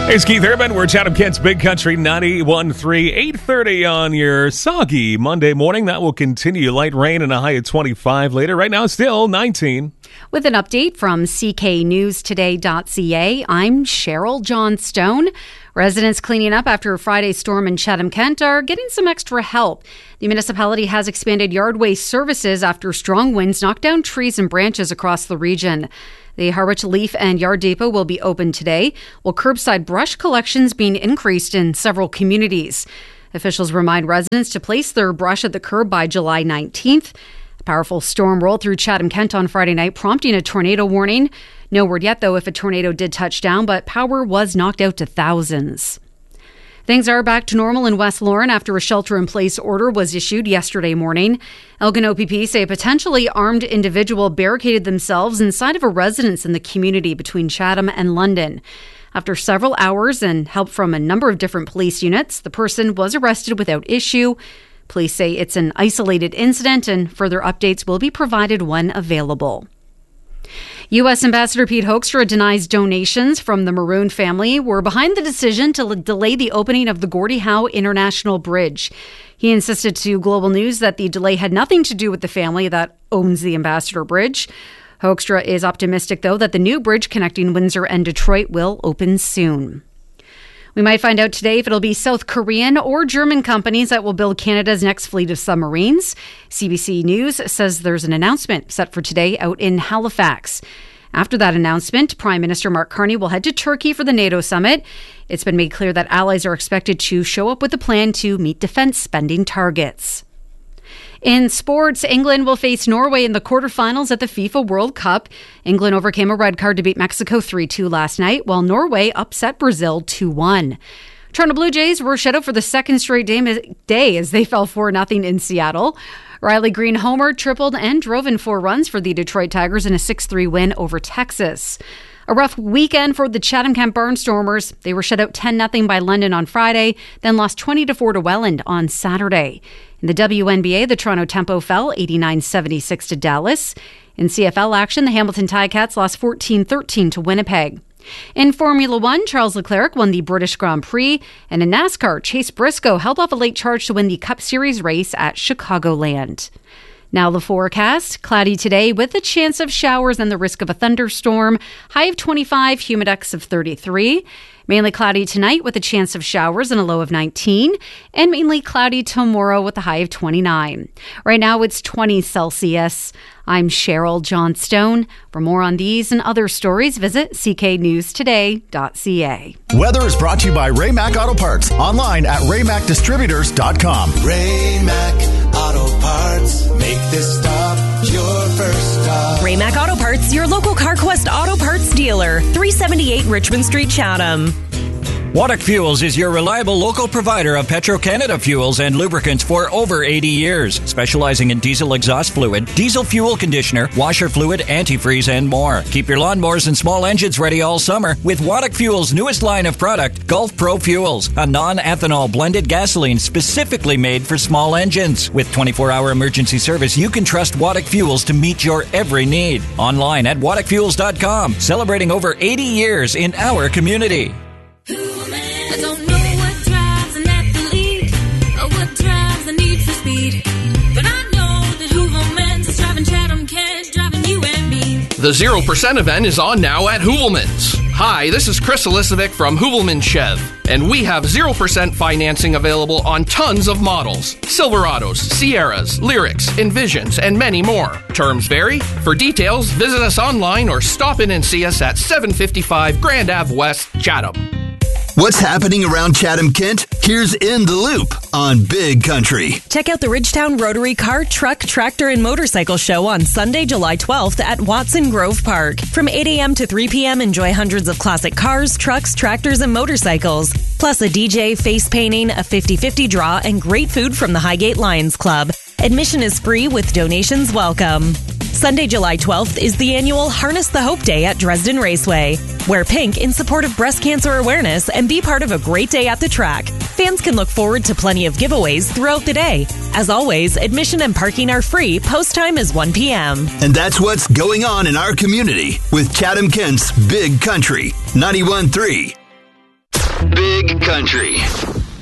Hey, it's Keith Urban. We're Chatham Kent's Big Country 91.3, 8:30 on your soggy Monday morning. That will continue. Light rain and a high of 25 later. Right now, still 19. With an update from cknewstoday.ca, I'm Cheryl Johnstone. Residents cleaning up after Friday's storm in Chatham-Kent are getting some extra help. The municipality has expanded yard waste services after strong winds knocked down trees and branches across the region. The Harwich Leaf and Yard Depot will be open today, while curbside brush collections being increased in several communities. Officials remind residents to place their brush at the curb by July 19th. A powerful storm rolled through Chatham-Kent on Friday night, prompting a tornado warning. No word yet, though, if a tornado did touch down, but power was knocked out to thousands. Things are back to normal in West Lauren after a shelter-in-place order was issued yesterday morning. Elgin OPP say a potentially armed individual barricaded themselves inside of a residence in the community between Chatham and London. After several hours and help from a number of different police units, the person was arrested without issue. Police say it's an isolated incident and further updates will be provided when available. U.S. Ambassador Pete Hoekstra denies donations from the Maroon family were behind the decision to delay the opening of the Gordie Howe International Bridge. He insisted to Global News that the delay had nothing to do with the family that owns the Ambassador Bridge. Hoekstra is optimistic, though, that the new bridge connecting Windsor and Detroit will open soon. We might find out today if it'll be South Korean or German companies that will build Canada's next fleet of submarines. CBC News says there's an announcement set for today out in Halifax. After that announcement, Prime Minister Mark Carney will head to Turkey for the NATO summit. It's been made clear that allies are expected to show up with a plan to meet defense spending targets. In sports, England will face Norway in the quarterfinals at the FIFA World Cup. England overcame a red card to beat Mexico 3-2 last night, while Norway upset Brazil 2-1. Toronto Blue Jays were shut out for the second straight day as they fell 4-0 in Seattle. Riley Green homered, tripled, and drove in 4 runs for the Detroit Tigers in a 6-3 win over Texas. A rough weekend for the Chatham-Kent Barnstormers. They were shut out 10-0 by London on Friday, then lost 20-4 to Welland on Saturday. In the WNBA, the Toronto Tempo fell 89-76 to Dallas. In CFL action, the Hamilton Ticats lost 14-13 to Winnipeg. In Formula One, Charles Leclerc won the British Grand Prix, and in NASCAR, Chase Briscoe held off a late charge to win the Cup Series race at Chicagoland. Now the forecast. Cloudy today with a chance of showers and the risk of a thunderstorm. High of 25, humidex of 33. Mainly cloudy tonight with a chance of showers and a low of 19. And mainly cloudy tomorrow with a high of 29. Right now it's 20 Celsius. I'm Cheryl Johnstone. For more on these and other stories, visit cknewstoday.ca. Weather is brought to you by Ray Mac Auto Parts. Online at raymacdistributors.com. Ray Mac Auto Parts. Make this stop your first stop. Ray Mac Auto Parts, your local CarQuest Auto Parts dealer. 378 Richmond Street, Chatham. Waddock Fuels is your reliable local provider of Petro-Canada fuels and lubricants for over 80 years, specializing in diesel exhaust fluid, diesel fuel conditioner, washer fluid, antifreeze, and more. Keep your lawnmowers and small engines ready all summer with Waddock Fuels' newest line of product, Gulf Pro Fuels, a non-ethanol blended gasoline specifically made for small engines. With 24-hour emergency service, you can trust Waddock Fuels to meet your every need. Online at waddockfuels.com, celebrating over 80 years in our community. I don't know what drives an athlete or what drives the need for speed, but I know that Hoovelman's is driving Chatham-Kent, driving you and me. The 0% event is on now at Hoovelman's. Hi, this is Chris Elisovic from Hoovelman Chev, and we have 0% financing available on tons of models. Silverados, Sierras, Lyrics, Envisions, and many more. Terms vary. For details, visit us online or stop in and see us at 755 Grand Ave West, Chatham. What's happening around Chatham-Kent? Here's In the Loop on Big Country. Check out the Ridgetown Rotary Car, Truck, Tractor, and Motorcycle Show on Sunday, July 12th at Watson Grove Park. From 8 a.m. to 3 p.m., enjoy hundreds of classic cars, trucks, tractors, and motorcycles. Plus a DJ, face painting, a 50-50 draw, and great food from the Highgate Lions Club. Admission is free with donations welcome. Sunday, July 12th is the annual Harness the Hope Day at Dresden Raceway. Wear pink in support of breast cancer awareness and be part of a great day at the track. Fans can look forward to plenty of giveaways throughout the day. As always, admission and parking are free. Post time is 1 p.m. And that's what's going on in our community with Chatham-Kent's Big Country 91.3. Big Country.